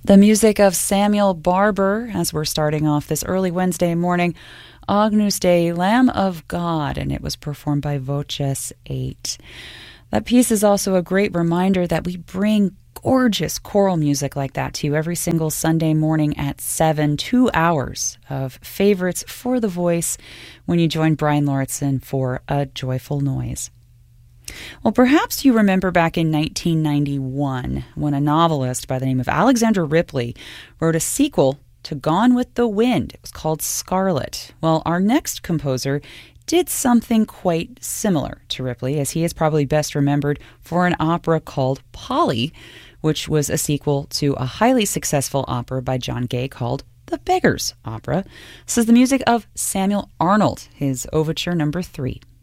The music of Samuel Barber as we're starting off this early Wednesday morning, Agnus Dei, Lamb of God, and it was performed by Voces 8. That piece is also a great reminder that we bring gorgeous choral music like that to you every single Sunday morning at 7, 2 hours of favorites for the voice when you join Brian Lauritsen for A Joyful Noise. Well, perhaps you remember back in 1991 when a novelist by the name of Alexander Ripley wrote a sequel to Gone with the Wind. It was called Scarlet. Well, our next composer did something quite similar to Ripley, as he is probably best remembered for an opera called Polly, which was a sequel to a highly successful opera by John Gay called The Beggar's Opera. This is the music of Samuel Arnold, his Overture Number 3.